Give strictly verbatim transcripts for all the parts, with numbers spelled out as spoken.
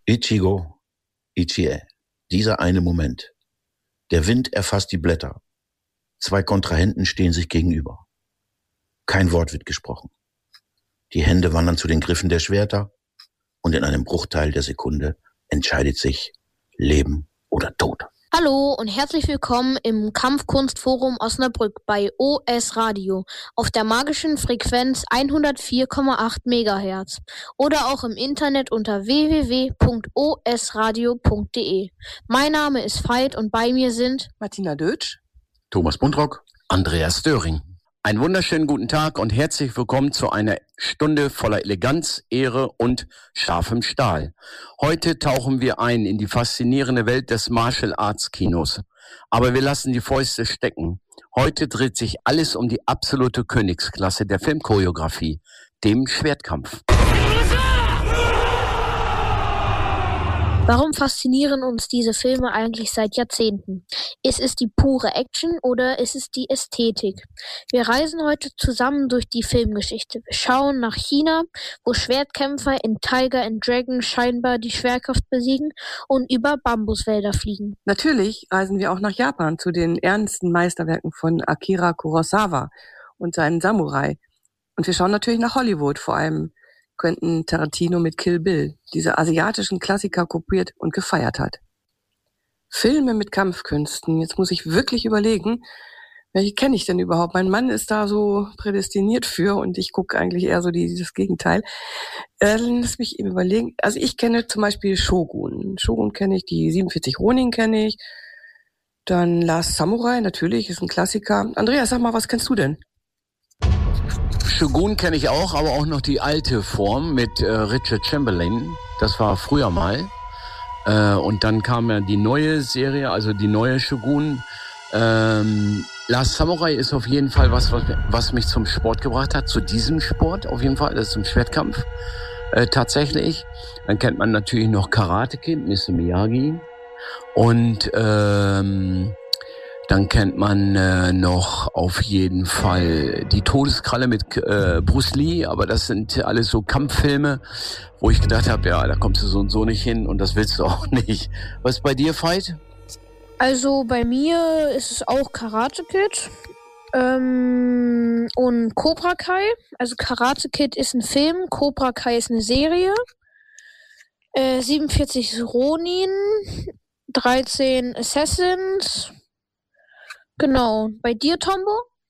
Ichigo, Ichie. Dieser eine Moment. Der Wind erfasst die Blätter. Zwei Kontrahenten stehen sich gegenüber. Kein Wort wird gesprochen. Die Hände wandern zu den Griffen der Schwerter und in einem Bruchteil der Sekunde entscheidet sich Leben oder Tod. Hallo und herzlich willkommen im Kampfkunstforum Osnabrück bei O S Radio auf der magischen Frequenz hundertvier Komma acht Megahertz oder auch im Internet unter w w w punkt o s radio punkt d e. Mein Name ist Veit und bei mir sind Martina Dötsch, Thomas Buntrock, Andreas Döring. Einen wunderschönen guten Tag und herzlich willkommen zu einer Stunde voller Eleganz, Ehre und scharfem Stahl. Heute tauchen wir ein in die faszinierende Welt des Martial Arts Kinos. Aber wir lassen die Fäuste stecken. Heute dreht sich alles um die absolute Königsklasse der Filmchoreografie, dem Schwertkampf. Warum faszinieren uns diese Filme eigentlich seit Jahrzehnten? Ist es die pure Action oder ist es die Ästhetik? Wir reisen heute zusammen durch die Filmgeschichte. Wir schauen nach China, wo Schwertkämpfer in Tiger and Dragon scheinbar die Schwerkraft besiegen und über Bambuswälder fliegen. Natürlich reisen wir auch nach Japan zu den ernsten Meisterwerken von Akira Kurosawa und seinen Samurai. Und wir schauen natürlich nach Hollywood, vor allem Quentin Tarantino mit Kill Bill, diese asiatischen Klassiker kopiert und gefeiert hat. Filme mit Kampfkünsten, jetzt muss ich wirklich überlegen, welche kenne ich denn überhaupt? Mein Mann ist da so prädestiniert für und ich gucke eigentlich eher so dieses Gegenteil. Äh, lass mich eben überlegen. Also ich kenne zum Beispiel Shogun. Shogun kenne ich, die siebenundvierzig Ronin kenne ich. Dann Last Samurai, natürlich, ist ein Klassiker. Andreas, sag mal, was kennst du denn? Shogun kenne ich auch, aber auch noch die alte Form mit äh, Richard Chamberlain. Das war früher mal. Äh, und dann kam ja die neue Serie, also die neue Shogun. Ähm, Last Samurai ist auf jeden Fall was, was, was mich zum Sport gebracht hat, zu diesem Sport auf jeden Fall, das ist zum Schwertkampf äh, tatsächlich. Dann kennt man natürlich noch Karate Kid, Mister Miyagi. Und ähm, dann kennt man äh, noch auf jeden Fall die Todeskralle mit äh, Bruce Lee, aber das sind alles so Kampffilme, wo ich gedacht habe, ja, da kommst du so und so nicht hin und das willst du auch nicht. Was ist bei dir, Veit? Also bei mir ist es auch Karate Kid ähm, und Cobra Kai. Also Karate Kid ist ein Film, Cobra Kai ist eine Serie. Äh, siebenundvierzig Ronin, dreizehn Assassins. Genau. Bei dir, Tombo?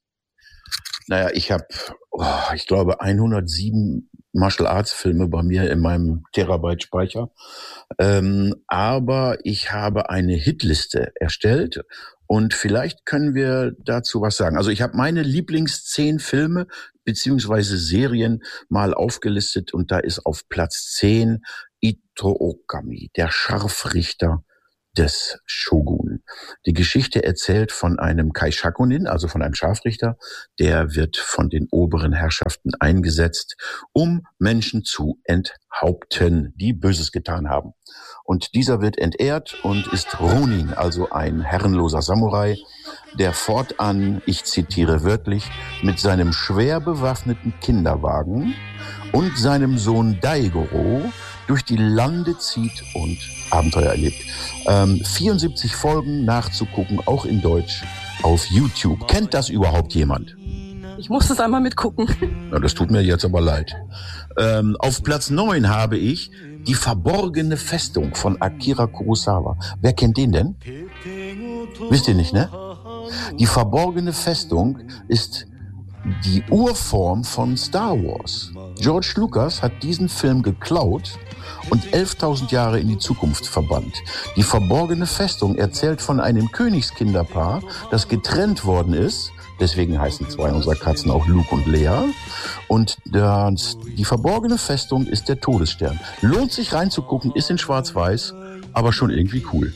Naja, ich habe, oh, ich glaube, hundertsieben Martial Arts Filme bei mir in meinem Terabyte Speicher. Ähm, aber ich habe eine Hitliste erstellt und vielleicht können wir dazu was sagen. Also ich habe meine Lieblings zehn Filme beziehungsweise Serien mal aufgelistet und da ist auf Platz zehn Ito Okami, der Scharfrichter des Shogun. Die Geschichte erzählt von einem Kaishakunin, also von einem Scharfrichter, der wird von den oberen Herrschaften eingesetzt, um Menschen zu enthaupten, die Böses getan haben. Und dieser wird entehrt und ist Ronin, also ein herrenloser Samurai, der fortan, ich zitiere wörtlich, mit seinem schwer bewaffneten Kinderwagen und seinem Sohn Daigoro durch die Lande zieht und Abenteuer erlebt. Ähm, vierundsiebzig Folgen nachzugucken, auch in Deutsch, auf YouTube. Kennt das überhaupt jemand? Ich muss das einmal mitgucken. Ja, das tut mir jetzt aber leid. Ähm, auf Platz neun habe ich Die verborgene Festung von Akira Kurosawa. Wer kennt den denn? Wisst ihr nicht, ne? Die verborgene Festung ist die Urform von Star Wars. George Lucas hat diesen Film geklaut und elftausend Jahre in die Zukunft verbannt. Die verborgene Festung erzählt von einem Königskinderpaar, das getrennt worden ist. Deswegen heißen zwei unserer Katzen auch Luke und Leia. Und das, die verborgene Festung ist der Todesstern. Lohnt sich reinzugucken, ist in Schwarz-Weiß, aber schon irgendwie cool.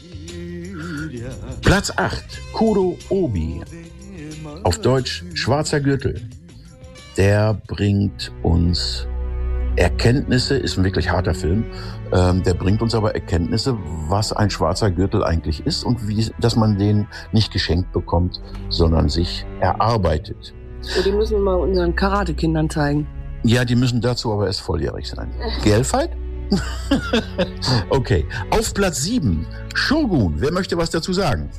Platz acht, Kuro Obi. Auf Deutsch Schwarzer Gürtel. Der bringt uns Erkenntnisse, ist ein wirklich harter Film, ähm, der bringt uns aber Erkenntnisse, was ein schwarzer Gürtel eigentlich ist und wie, dass man den nicht geschenkt bekommt, sondern sich erarbeitet. Ja, die müssen wir mal unseren Karate-Kindern zeigen. Ja, die müssen dazu aber erst volljährig sein. Gell, Veit? Okay, auf Platz sieben, Shogun. Wer möchte was dazu sagen?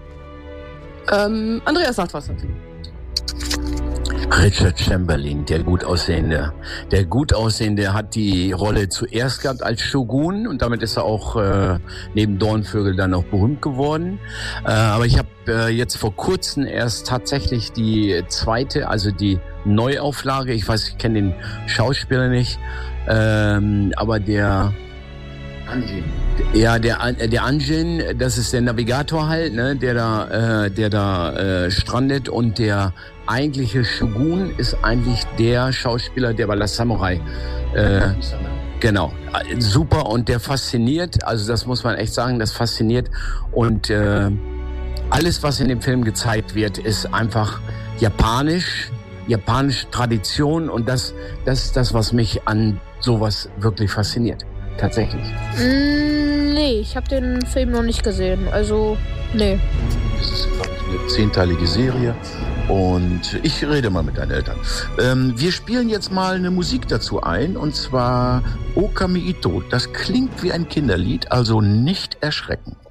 Ähm, Andreas sagt was dazu. Richard Chamberlain, der gut aussehende. Der gut aussehende hat die Rolle zuerst gehabt als Shogun und damit ist er auch äh, neben Dornvögel dann auch berühmt geworden. Äh, aber ich habe äh, jetzt vor kurzem erst tatsächlich die zweite, also die Neuauflage, ich weiß, ich kenne den Schauspieler nicht, ähm, aber der Anjin. Ja, der der Anjin, das ist der Navigator halt, ne, der da äh, der da äh, strandet, und der eigentliche Shogun ist eigentlich der Schauspieler, der bei Last Samurai äh, genau, super, und der fasziniert, also das muss man echt sagen, das fasziniert, und äh, alles, was in dem Film gezeigt wird, ist einfach japanisch, japanische Tradition, und das das ist das, was mich an sowas wirklich fasziniert. Tatsächlich. Mm, nee, ich habe den Film noch nicht gesehen. Also, nee. Das ist, glaube ich, eine zehnteilige Serie. Und ich rede mal mit deinen Eltern. Ähm, wir spielen jetzt mal eine Musik dazu ein. Und zwar Okami Ito. Das klingt wie ein Kinderlied, also nicht erschrecken.